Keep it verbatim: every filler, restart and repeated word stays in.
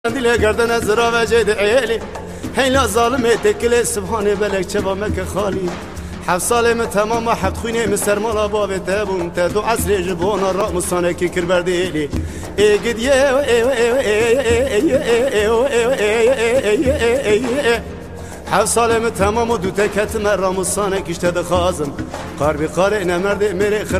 دل گردن زرا و جد عیلی هیلا ظالم تکل سبحان بلک چبا مک خالی هفت سال من تمام هفت خوینه مستر مالا باب تبون تا دو عصر جبونا را مسانه کی کر بردیلی ای گدیه هفت سال من تمام دو تکت من را مسانه کشته دخازم قاربی قاره نمرد میره